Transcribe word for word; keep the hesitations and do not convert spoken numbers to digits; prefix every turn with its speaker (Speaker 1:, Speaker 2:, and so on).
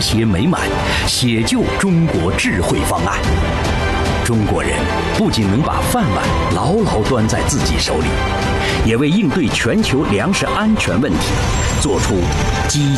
Speaker 1: 谐美满，写就中国智慧方案。中国人不仅能把饭碗牢牢端在自己手里，也为应对全球粮食安全问题做出积